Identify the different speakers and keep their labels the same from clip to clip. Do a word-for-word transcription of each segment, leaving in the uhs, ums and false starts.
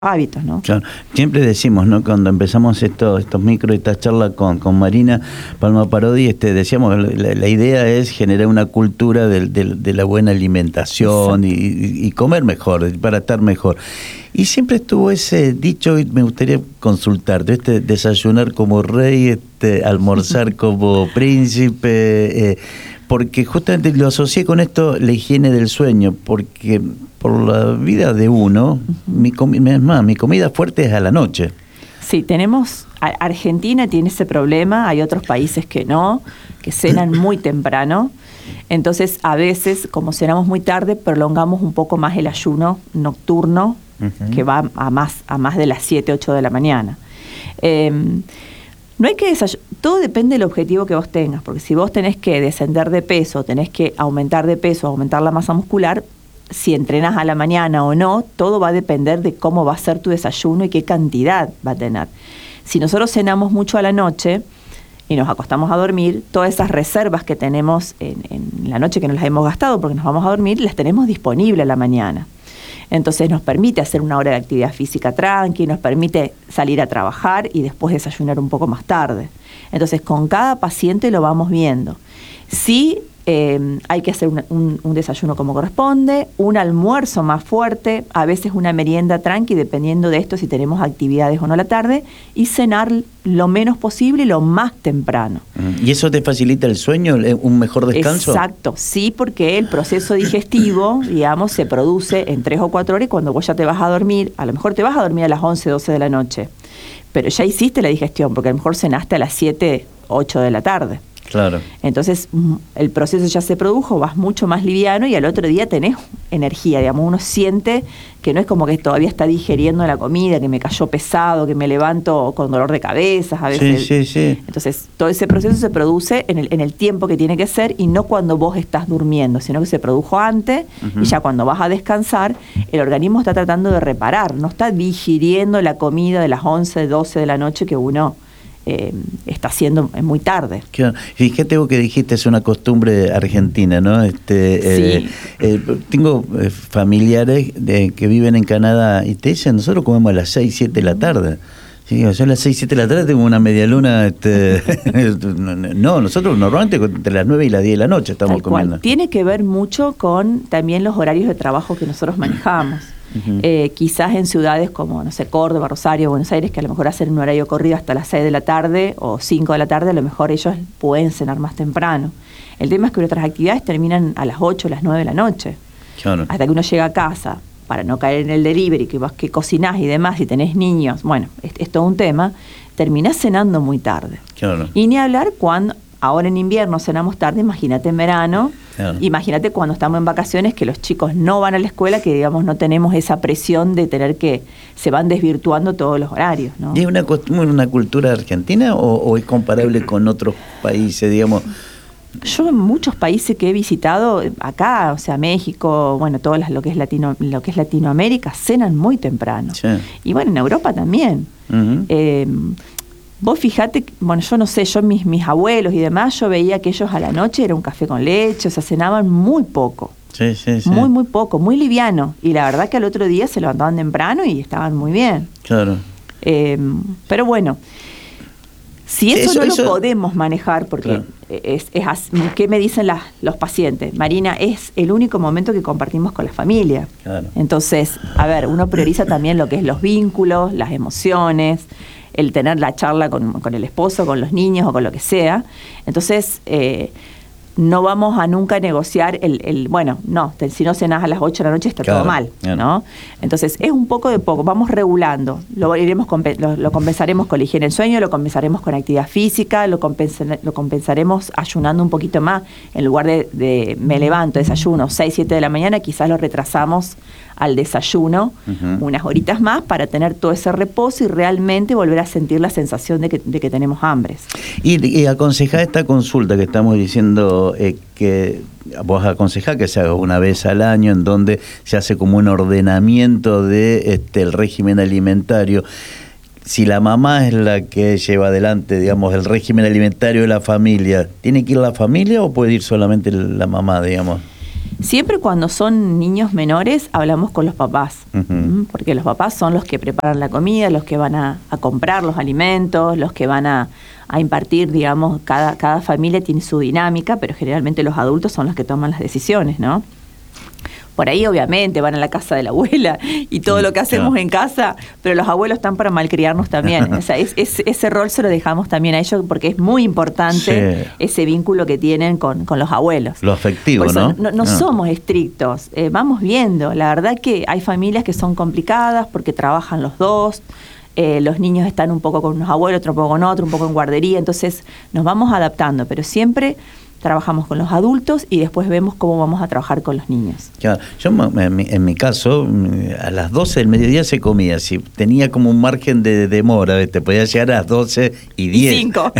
Speaker 1: hábitos, ¿no?
Speaker 2: Claro. Siempre decimos, ¿no? Cuando empezamos esto, estos micros, esta charla con, con Marina Palma Parodi, este, decíamos, la, la idea es generar una cultura de, de, de la buena alimentación y, y, y comer mejor, para estar mejor. Y siempre estuvo ese dicho, y me gustaría consultarte, este, desayunar como rey, este, almorzar como príncipe, eh, porque justamente lo asocié con esto, la higiene del sueño, porque por la vida de uno, uh-huh. mi comida, es más, mi comida fuerte es a la noche.
Speaker 1: Sí, tenemos, Argentina tiene ese problema, hay otros países que no, que cenan muy temprano, entonces a veces, como cenamos muy tarde, prolongamos un poco más el ayuno nocturno, uh-huh. que va a más, a más de las siete, ocho de la mañana. Eh, No hay que desayunar, todo depende del objetivo que vos tengas, porque si vos tenés que descender de peso, tenés que aumentar de peso, aumentar la masa muscular, si entrenás a la mañana o no, todo va a depender de cómo va a ser tu desayuno y qué cantidad va a tener. Si nosotros cenamos mucho a la noche y nos acostamos a dormir, todas esas reservas que tenemos en, en la noche que no las hemos gastado porque nos vamos a dormir, las tenemos disponibles a la mañana. Entonces nos permite hacer una hora de actividad física tranqui, nos permite salir a trabajar y después desayunar un poco más tarde. Entonces con cada paciente lo vamos viendo. Sí, eh, hay que hacer un, un, un desayuno como corresponde, un almuerzo más fuerte, a veces una merienda tranqui, dependiendo de esto si tenemos actividades o no a la tarde, y cenar lo menos posible y lo más temprano.
Speaker 2: ¿Y eso te facilita el sueño, un mejor descanso?
Speaker 1: Exacto, sí, porque el proceso digestivo, digamos, se produce en tres o cuatro horas y cuando vos ya te vas a dormir, a lo mejor te vas a dormir a las once, doce de la noche, pero ya hiciste la digestión, porque a lo mejor cenaste a las siete, ocho de la tarde.
Speaker 2: Claro.
Speaker 1: Entonces el proceso ya se produjo, vas mucho más liviano y al otro día tenés energía, digamos, uno siente que no es como que todavía está digeriendo la comida, que me cayó pesado, que me levanto con dolor de cabeza a veces.
Speaker 2: Sí, sí, sí.
Speaker 1: Entonces todo ese proceso se produce en el, en el tiempo que tiene que ser y no cuando vos estás durmiendo, sino que se produjo antes uh-huh. y ya cuando vas a descansar, el organismo está tratando de reparar, no está digiriendo la comida de las once, doce de la noche que uno... Eh, está haciendo muy tarde.
Speaker 2: Claro. Fíjate vos que dijiste, es una costumbre argentina, ¿no? Este,
Speaker 1: sí.
Speaker 2: eh, eh, tengo eh, familiares de, que viven en Canadá y te dicen, nosotros comemos a las seis, siete de la tarde. Sí, yo a las seis, siete de la tarde tengo una media luna. Este, no, nosotros normalmente entre las nueve y las diez de la noche estamos
Speaker 1: Tal
Speaker 2: comiendo.
Speaker 1: Cual. Tiene que ver mucho con también los horarios de trabajo que nosotros manejamos. Uh-huh. Eh, quizás en ciudades como, no sé, Córdoba, Rosario, Buenos Aires, que a lo mejor hacen un horario corrido hasta las seis de la tarde o cinco de la tarde, a lo mejor ellos pueden cenar más temprano. El tema es que nuestras actividades terminan a las ocho, a las nueve de la noche. Claro. Hasta que uno llega a casa, para no caer en el delivery, que vos que cocinás y demás, si tenés niños, bueno, es, es todo un tema, terminás cenando muy tarde.
Speaker 2: Claro.
Speaker 1: Y ni hablar cuando, ahora en invierno cenamos tarde, imagínate en verano. Claro. Imagínate cuando estamos en vacaciones que los chicos no van a la escuela, que digamos no tenemos esa presión de tener que, se van desvirtuando todos los horarios, ¿no?
Speaker 2: ¿Y es una costumbre, una cultura argentina o, o es comparable con otros países, digamos?
Speaker 1: Yo en muchos países que he visitado, acá, o sea, México, bueno, todo lo que es Latino, lo que es Latinoamérica, cenan muy temprano. Sí. Y bueno, en Europa también. Uh-huh. Eh, Vos fijate, bueno, yo no sé, yo mis, mis abuelos y demás, yo veía que ellos a la noche era un café con leche, o sea, cenaban muy poco.
Speaker 2: Sí, sí, sí.
Speaker 1: Muy, muy poco, muy liviano. Y la verdad que al otro día se levantaban temprano y estaban muy bien.
Speaker 2: Claro.
Speaker 1: Eh, pero bueno, si eso, eso no eso, lo podemos manejar, porque claro. es, es, es, ¿qué me dicen las, los pacientes? Marina, es el único momento que compartimos con la familia. Claro. Entonces, a ver, uno prioriza también lo que es los vínculos, las emociones, el tener la charla con, con el esposo, con los niños o con lo que sea. Entonces, eh, no vamos a nunca negociar el, el bueno, no, te, si no cenás a las ocho de la noche está claro, todo mal, claro. ¿no? Entonces, es un poco de poco, vamos regulando. Lo, iremos lo, lo compensaremos con la higiene del sueño, lo compensaremos con actividad física, lo, compensa, lo compensaremos ayunando un poquito más. En lugar de, de me levanto, desayuno seis, siete de la mañana, quizás lo retrasamos al desayuno uh-huh. unas horitas más para tener todo ese reposo y realmente volver a sentir la sensación de que, de que tenemos hambres.
Speaker 2: Y, y aconsejá esta consulta que estamos diciendo, eh, que vos aconsejás que se haga una vez al año, en donde se hace como un ordenamiento de este, el régimen alimentario. Si la mamá es la que lleva adelante, digamos, el régimen alimentario de la familia, ¿tiene que ir la familia o puede ir solamente la mamá, digamos?
Speaker 1: Siempre cuando son niños menores hablamos con los papás, uh-huh. porque los papás son los que preparan la comida, los que van a, a comprar los alimentos, los que van a, a impartir, digamos, cada, cada familia tiene su dinámica, pero generalmente los adultos son los que toman las decisiones, ¿no? Por ahí obviamente van a la casa de la abuela y todo sí, lo que hacemos claro. en casa, pero los abuelos están para malcriarnos también. O sea, es, es, ese rol se lo dejamos también a ellos porque es muy importante sí. ese vínculo que tienen con, con los abuelos.
Speaker 2: Lo afectivo,
Speaker 1: eso,
Speaker 2: ¿no?
Speaker 1: No, no, no somos estrictos, eh, vamos viendo. La verdad que hay familias que son complicadas porque trabajan los dos. Eh, los niños están un poco con unos abuelos, otro poco con otro, un poco en guardería, entonces nos vamos adaptando, pero siempre trabajamos con los adultos y después vemos cómo vamos a trabajar con los niños.
Speaker 2: Claro, yo en mi, en mi caso, a las doce del mediodía se comía, si tenía como un margen de demora, ¿viste? Podía llegar a las doce y diez.
Speaker 1: Y cinco.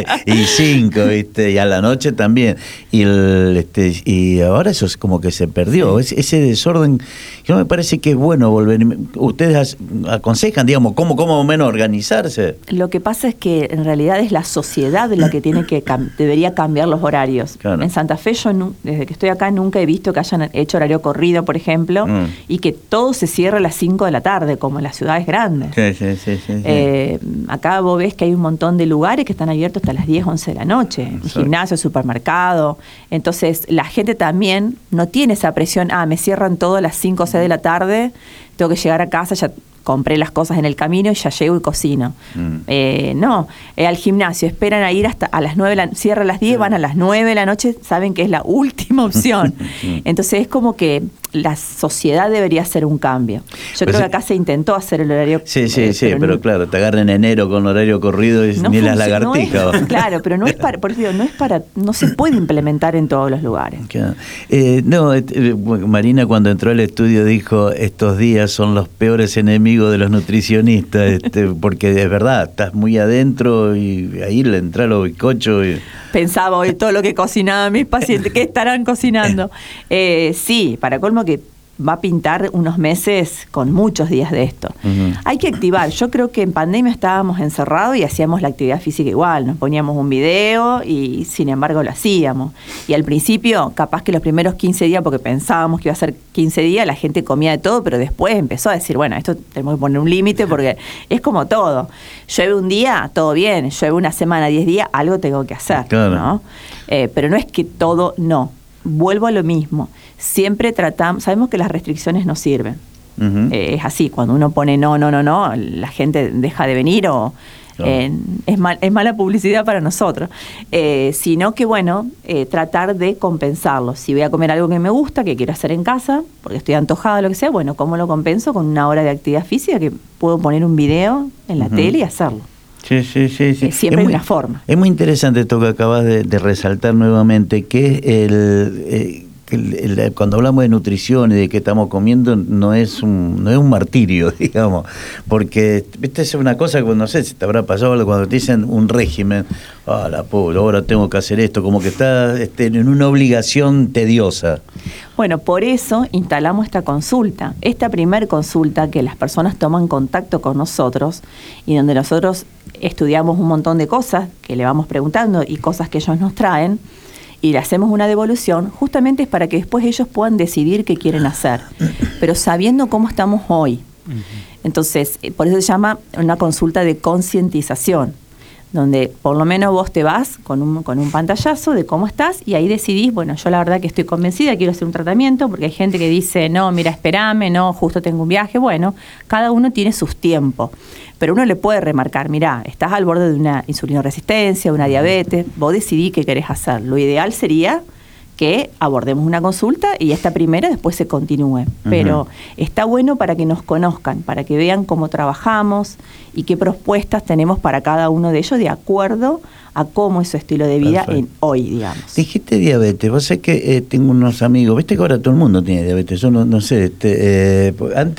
Speaker 2: y cinco, ¿viste? Y a la noche también. Y, el, este, y ahora eso es como que se perdió, sí. ese desorden, yo me parece que es bueno volver. Ustedes aconsejan, digamos, cómo, cómo menos organizarse.
Speaker 1: Lo que pasa es que en realidad es la sociedad la que tiene que debería cambiar los horarios. Claro. En Santa Fe yo nu- desde que estoy acá nunca he visto que hayan hecho horario corrido, por ejemplo, mm. y que todo se cierre a las cinco de la tarde, como en las ciudades grandes.
Speaker 2: Sí, sí, sí, sí,
Speaker 1: eh, sí. Acá vos ves que hay un montón de lugares que están abiertos hasta las diez, once de la noche, sí. gimnasio, supermercado. Entonces la gente también no tiene esa presión, ah, me cierran todo a las cinco o seis de la tarde, tengo que llegar a casa, ya compré las cosas en el camino y ya llego y cocino. Mm. Eh, no, eh, al gimnasio, esperan a ir hasta a las nueve, la, cierra a las diez, sí. van a las nueve de la noche, saben que es la última opción. Entonces es como que la sociedad debería hacer un cambio. Yo pues creo sí. que acá se intentó hacer el horario.
Speaker 2: Sí, sí, eh, sí, pero, pero no, claro, te agarran en enero con horario corrido y no ni las lagartijas.
Speaker 1: No claro, pero no es para, por eso digo, no es para, no se puede implementar en todos los lugares.
Speaker 2: Claro. Eh, no, eh, Marina cuando entró al estudio dijo, estos días son los peores enemigos de los nutricionistas, este, porque es verdad, estás muy adentro y ahí le entra los bizcochos. Y...
Speaker 1: Pensaba hoy todo lo que cocinaban mis pacientes, ¿qué estarán cocinando? Eh, sí, para colmo que va a pintar unos meses con muchos días de esto. Uh-huh. Hay que activar. Yo creo que en pandemia estábamos encerrados y hacíamos la actividad física igual. Nos poníamos un video y sin embargo lo hacíamos. Y al principio, capaz que los primeros quince días, porque pensábamos que iba a ser quince días, la gente comía de todo, pero después empezó a decir, bueno, esto tenemos que poner un límite porque es como todo. Llueve un día, todo bien. Llueve una semana, diez días, algo tengo que hacer. Claro. ¿No? Eh, pero no es que todo no. Vuelvo a lo mismo. Siempre tratamos, sabemos que las restricciones no sirven. Uh-huh. Eh, es así, cuando uno pone no, no, no, no, la gente deja de venir o claro. eh, es, mal, es mala publicidad para nosotros. Eh, sino que, bueno, eh, tratar de compensarlo. Si voy a comer algo que me gusta, que quiero hacer en casa, porque estoy antojada o lo que sea, bueno, ¿cómo lo compenso? Con una hora de actividad física que puedo poner un video en la uh-huh. tele y hacerlo.
Speaker 2: Sí, sí, sí, sí.
Speaker 1: Eh, siempre hay una forma.
Speaker 2: Es muy interesante esto que acabas de, de resaltar nuevamente, que es el, eh, el, el, cuando hablamos de nutrición y de qué estamos comiendo, no es un no es un martirio, digamos, porque viste es una cosa que no sé si te habrá pasado cuando te dicen un régimen, ah, la pobre, ahora tengo que hacer esto, como que estás este, en una obligación tediosa.
Speaker 1: Bueno, por eso instalamos esta consulta, esta primer consulta que las personas toman contacto con nosotros y donde nosotros estudiamos un montón de cosas que le vamos preguntando y cosas que ellos nos traen y le hacemos una devolución, justamente es para que después ellos puedan decidir qué quieren hacer, pero sabiendo cómo estamos hoy. Entonces, por eso se llama una consulta de concientización, donde por lo menos vos te vas con un, con un pantallazo de cómo estás y ahí decidís, bueno, yo la verdad que estoy convencida, quiero hacer un tratamiento, porque hay gente que dice, no, mira, espérame, no, justo tengo un viaje. Bueno, cada uno tiene sus tiempos, pero uno le puede remarcar, mira, estás al borde de una insulinoresistencia, una diabetes, vos decidí qué querés hacer. Lo ideal sería que abordemos una consulta y esta primera después se continúe. Uh-huh. Pero está bueno para que nos conozcan, para que vean cómo trabajamos y qué propuestas tenemos para cada uno de ellos de acuerdo a cómo es su estilo de vida en hoy, digamos.
Speaker 2: Dijiste diabetes, vos sabés que eh, tengo unos amigos, viste que ahora todo el mundo tiene diabetes, yo no, no sé, este, eh,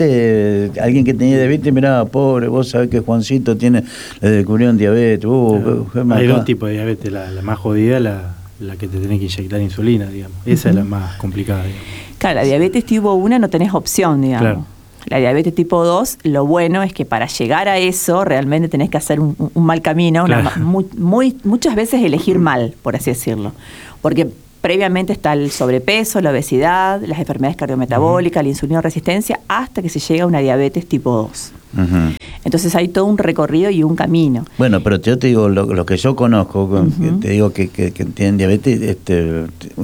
Speaker 2: antes alguien que tenía diabetes miraba, pobre, vos sabés que Juancito tiene, le descubrieron diabetes. Uh,
Speaker 3: claro. Hay dos tipos de diabetes, la, la más jodida, la la que te tenés que inyectar insulina, digamos. Esa uh-huh. es la más complicada, digamos.
Speaker 1: Claro, la diabetes tipo uno no tenés opción, digamos. Claro. La diabetes tipo dos, lo bueno es que para llegar a eso realmente tenés que hacer un, un mal camino, claro. una, muy, muy, muchas veces elegir mal, por así decirlo. Porque previamente está el sobrepeso, la obesidad, las enfermedades cardiometabólicas, uh-huh. la insulinoresistencia, hasta que se llega a una diabetes tipo dos. Uh-huh. Entonces hay todo un recorrido y un camino.
Speaker 2: Bueno, pero yo te digo, lo, lo que yo conozco, uh-huh. te digo que, que, que tienen diabetes, este,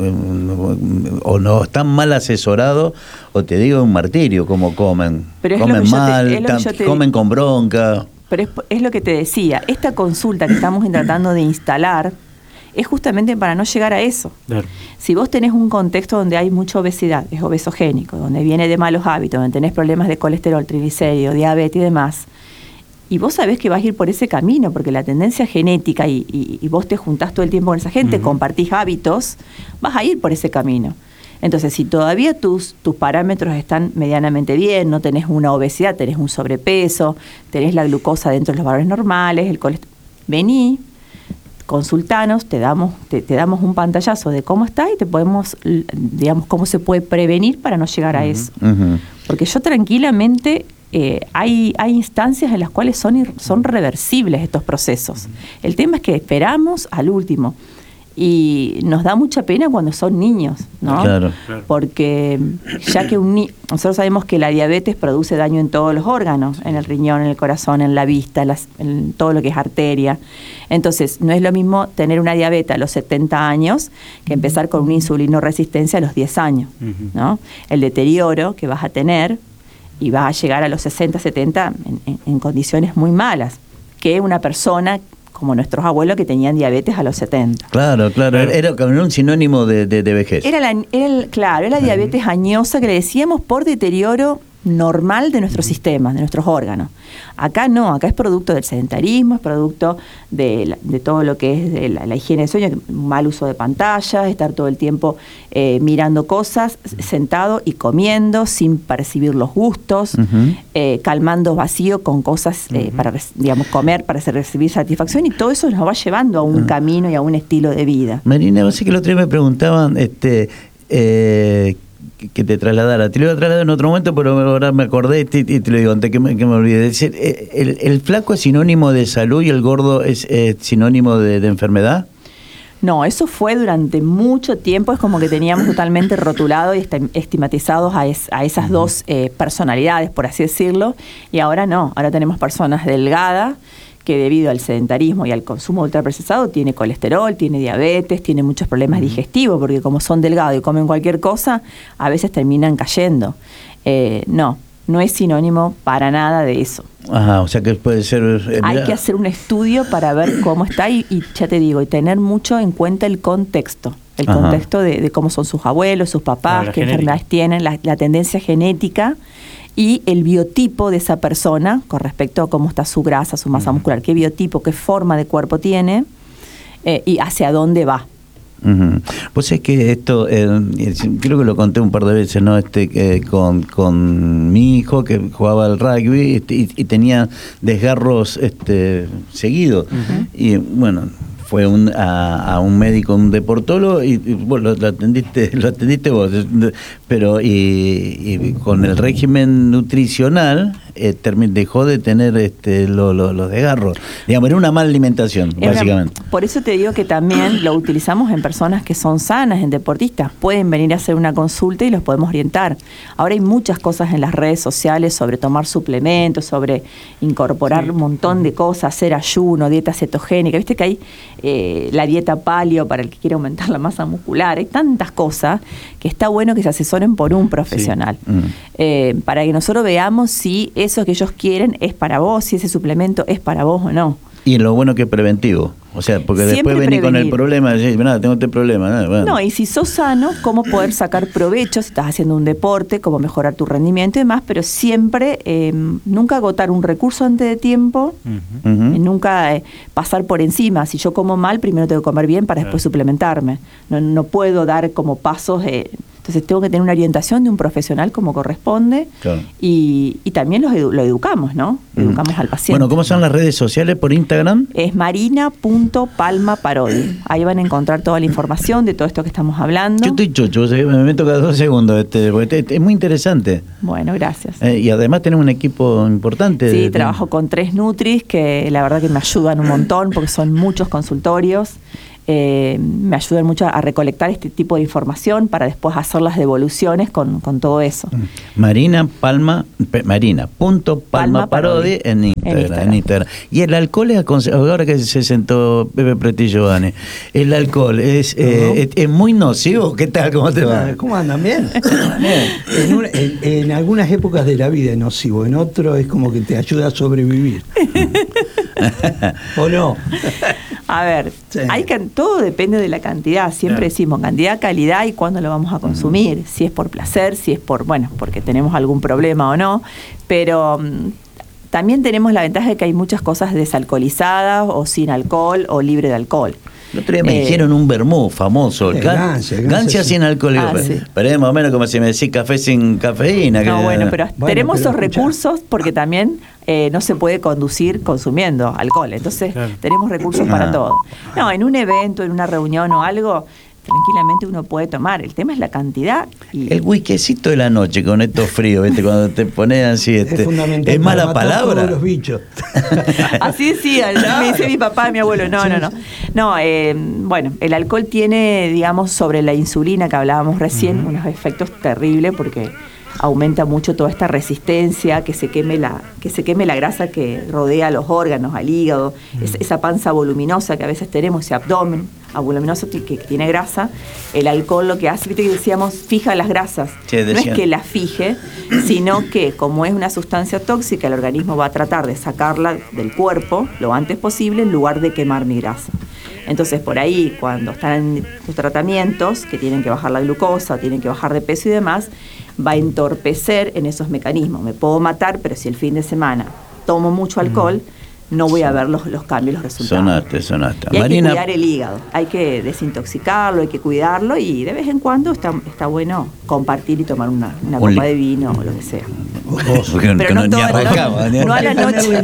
Speaker 2: o no están mal asesorados, o te digo un martirio, como comen.
Speaker 1: Pero
Speaker 2: comen mal, te, tan, te... comen con bronca.
Speaker 1: Pero es, es lo que te decía, esta consulta que estamos tratando de instalar es justamente para no llegar a eso. Claro. Si vos tenés un contexto donde hay mucha obesidad, es obesogénico, donde viene de malos hábitos, donde tenés problemas de colesterol, triglicéridos, diabetes y demás, y vos sabés que vas a ir por ese camino, porque la tendencia genética, y, y, y vos te juntás todo el tiempo con esa gente, uh-huh. compartís hábitos, vas a ir por ese camino. Entonces, si todavía tus, tus parámetros están medianamente bien, no tenés una obesidad, tenés un sobrepeso, tenés la glucosa dentro de los valores normales, el colesterol, vení, consultanos, te damos, te, te damos un pantallazo de cómo está y te podemos, digamos, cómo se puede prevenir para no llegar a uh-huh, eso. Uh-huh. Porque yo tranquilamente, eh, hay, hay instancias en las cuales son, son reversibles estos procesos. Uh-huh. El tema es que esperamos al último. Y nos da mucha pena cuando son niños, ¿no? Claro. Porque ya que un ni- nosotros sabemos que la diabetes produce daño en todos los órganos, en el riñón, en el corazón, en la vista, en, las, en todo lo que es arteria. Entonces, no es lo mismo tener una diabetes a los setenta años que empezar con una insulinoresistencia a los diez años, ¿no? El deterioro que vas a tener y vas a llegar a los sesenta, setenta en, en, en condiciones muy malas, que una persona como nuestros abuelos que tenían diabetes a los setenta.
Speaker 2: Claro, claro, era, era un sinónimo de, de, de vejez.
Speaker 1: Era la, era el, claro, era la diabetes uh-huh. añosa que le decíamos por deterioro normal de nuestros uh-huh. sistemas, de nuestros órganos. Acá no, acá es producto del sedentarismo, es producto de, de todo lo que es de la, la higiene de sueño, mal uso de pantallas, estar todo el tiempo eh, mirando cosas, sentado y comiendo, sin percibir los gustos, uh-huh. eh, calmando vacío con cosas eh, uh-huh. para, digamos, comer, para recibir satisfacción, y todo eso nos va llevando a un uh-huh. camino y a un estilo de vida.
Speaker 2: Marina, vos sé que el otro día me preguntaban, este... Eh, que te trasladara. Te lo iba a trasladar en otro momento, pero ahora me acordé y te, y te lo digo antes que me, que me olvide. Decir, el, ¿el flaco es sinónimo de salud y el gordo es, es sinónimo de, de enfermedad?
Speaker 1: No, eso fue durante mucho tiempo, es como que teníamos totalmente rotulado y estigmatizados a, es, a esas uh-huh. dos eh, personalidades, por así decirlo, y ahora no, ahora tenemos personas delgadas que debido al sedentarismo y al consumo ultraprocesado tiene colesterol, tiene diabetes, tiene muchos problemas uh-huh. digestivos, porque como son delgados y comen cualquier cosa, a veces terminan cayendo. Eh, no, no es sinónimo para nada de eso.
Speaker 2: Ajá, o sea que puede ser... Eh,
Speaker 1: Hay que hacer un estudio para ver cómo está y, y ya te digo, y tener mucho en cuenta el contexto. El Ajá. contexto de, de cómo son sus abuelos, sus papás, qué genética. enfermedades tienen, la, la tendencia genética y el biotipo de esa persona con respecto a cómo está su grasa, su masa uh-huh. muscular, qué biotipo, qué forma de cuerpo tiene eh, y hacia dónde va.
Speaker 2: Uh-huh. Pues es que esto, eh, creo que lo conté un par de veces, ¿no? Este, eh, con, con mi hijo que jugaba al rugby este, y, y tenía desgarros este, seguidos. Uh-huh. Y bueno, fue un, a, a un médico, un deportólogo, y, y bueno, lo, lo atendiste, lo atendiste vos, pero y, y con el régimen nutricional eh, termi- dejó de tener este lo, lo, los desgarros. Digamos, era una mala alimentación, era, básicamente.
Speaker 1: Por eso te digo que también lo utilizamos en personas que son sanas, en deportistas. Pueden venir a hacer una consulta y los podemos orientar. Ahora hay muchas cosas en las redes sociales sobre tomar suplementos, sobre incorporar sí. un montón de cosas, hacer ayuno, dieta cetogénica. Viste que hay eh, la dieta paleo para el que quiere aumentar la masa muscular. Hay tantas cosas que está bueno que se asesoren por un profesional. Sí. Mm. Eh, para que nosotros veamos si eso que ellos quieren es para vos, si ese suplemento es para vos o no.
Speaker 2: Y lo bueno que es preventivo. O sea, porque
Speaker 1: Siempre
Speaker 2: después venís
Speaker 1: prevenir.
Speaker 2: con el problema y decís, nada, tengo este problema. Nada, bueno.
Speaker 1: No, y si sos sano, cómo poder sacar provecho si estás haciendo un deporte, cómo mejorar tu rendimiento y demás, pero siempre eh, nunca agotar un recurso antes de tiempo, uh-huh. eh, nunca eh, pasar por encima. Si yo como mal, primero tengo que comer bien para después uh-huh. suplementarme. No, no puedo dar como pasos... Eh, Entonces tengo que tener una orientación de un profesional como corresponde claro. y, y también los edu- lo educamos, ¿no? Educamos mm. al paciente.
Speaker 2: Bueno, ¿cómo son las redes sociales por Instagram?
Speaker 1: Es marina punto palma parodi. Ahí van a encontrar toda la información de todo esto que estamos hablando.
Speaker 2: Yo estoy chocho, me meto cada dos segundos, este, porque este, es muy interesante.
Speaker 1: Bueno, gracias.
Speaker 2: Eh, y además tenemos un equipo importante.
Speaker 1: Sí,
Speaker 2: de,
Speaker 1: trabajo
Speaker 2: de...
Speaker 1: con tres Nutris que la verdad que me ayudan un montón porque son muchos consultorios. eh, me ayudan mucho a recolectar este tipo de información para después hacer las devoluciones con, con todo eso.
Speaker 2: Marina Palma, Marina punto Palma Parodi en Instagram, en Instagram. En Instagram. Y el alcohol es aconsejable, ahora que se sentó Pepe Pretillo Vane, el alcohol es, eh, es, es muy nocivo. ¿Qué tal? ¿Cómo te va?
Speaker 4: ¿Cómo andan? Bien. en, un, en, en algunas épocas de la vida es nocivo, en otro es como que te ayuda a sobrevivir. ¿O no?
Speaker 1: A ver, sí. hay que, todo depende de la cantidad. Siempre claro. decimos cantidad, calidad y cuándo lo vamos a consumir. Mm. Si es por placer, si es por, bueno, porque tenemos algún problema o no. Pero um, también tenemos la ventaja de que hay muchas cosas desalcoholizadas o sin alcohol o libre de alcohol.
Speaker 2: El otro día me eh, dijeron un vermú famoso, el
Speaker 4: gancia,
Speaker 2: gancia, gancia sin alcohol. Ah, pero, sí. pero es más o menos como si me decís café sin cafeína.
Speaker 1: No,
Speaker 2: que,
Speaker 1: bueno, pero bueno, tenemos pero esos escuchá. recursos porque también eh, no se puede conducir consumiendo alcohol. Entonces claro. tenemos recursos ah. para todo. No, en un evento, en una reunión o algo, tranquilamente uno puede tomar. El tema es la cantidad. Y...
Speaker 2: El whiskycito de la noche con estos fríos, ¿viste? Cuando te pones así, este, es fundamental. Es mala palabra.
Speaker 4: Todos los bichos.
Speaker 1: Así decía, claro. me dice mi papá, mi abuelo. No, sí, no, no. Sí. No, eh, bueno, el alcohol tiene, digamos, sobre la insulina que hablábamos recién, uh-huh. unos efectos terribles porque aumenta mucho toda esta resistencia, que se queme la, que se queme la grasa que rodea los órganos, al hígado, uh-huh. es, esa panza voluminosa que a veces tenemos, ese abdomen voluminoso que, que tiene grasa. El alcohol lo que hace, viste que decíamos, fija las grasas. Sí, no es que las fije, sino que como es una sustancia tóxica, el organismo va a tratar de sacarla del cuerpo lo antes posible en lugar de quemar mi grasa. Entonces, por ahí, cuando están en los tratamientos, que tienen que bajar la glucosa, tienen que bajar de peso y demás, va a entorpecer en esos mecanismos. Me puedo matar, pero si el fin de semana tomo mucho alcohol, mm. no voy a ver los, los cambios, los resultados.
Speaker 2: Sonaste, sonaste.
Speaker 1: Y hay
Speaker 2: Marina...
Speaker 1: que cuidar el hígado, hay que desintoxicarlo, hay que cuidarlo y de vez en cuando está, está bueno compartir y tomar una, una copa li... de vino o lo que sea.
Speaker 2: Pero no, no, toda, arrancaba,
Speaker 1: no, no a la noche.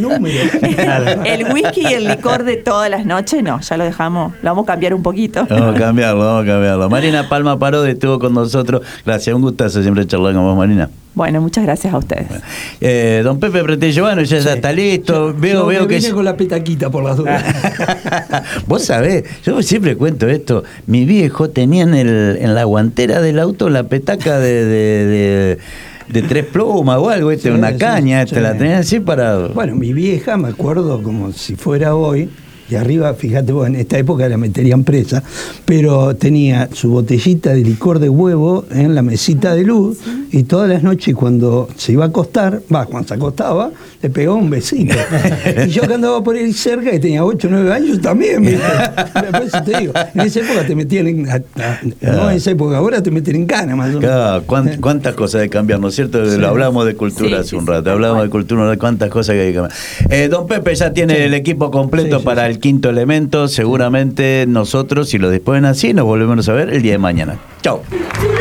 Speaker 1: El whisky y el licor de todas las noches, no, ya lo dejamos, lo vamos a cambiar un poquito.
Speaker 2: Vamos a cambiarlo, vamos a cambiarlo. Marina Palma Parodi estuvo con nosotros. Gracias, un gustazo siempre charlar con vos, Marina.
Speaker 1: Bueno, muchas gracias a ustedes. Bueno,
Speaker 2: eh, don Pepe Pretillo Vane ya, sí. ya está listo. Yo, veo,
Speaker 4: yo
Speaker 2: veo
Speaker 4: me
Speaker 2: que
Speaker 4: vine con la petaquita por las dudas.
Speaker 2: Vos sabés, yo siempre cuento esto. Mi viejo tenía en, el, en la guantera del auto la petaca de, de, de, de tres plumas o algo, este, sí, una sí, caña, sí. Este, la tenía así para.
Speaker 4: Bueno, mi vieja, me acuerdo como si fuera hoy. Y arriba, fíjate vos, en esta época la meterían presa, pero tenía su botellita de licor de huevo en la mesita de luz y todas las noches cuando se iba a acostar, va, cuando se acostaba, le pegaba un besito. Y yo que andaba por ahí cerca y tenía ocho o nueve años también, ¿viste? Después te digo, en esa época te metían en, a, a, no en esa época, ahora te meten en cana más o menos.
Speaker 2: Claro, ¿cuántas, cuántas cosas hay que cambiar, ¿no es cierto? Sí. Lo hablamos de cultura sí, hace sí, un rato, sí, hablamos bueno. de cultura, cuántas cosas que hay que cambiar. Eh, don Pepe ya tiene sí. el equipo completo sí, sí, para sí. el quinto elemento, seguramente nosotros, si lo disponen así, nos volvemos a ver el día de mañana. Chao.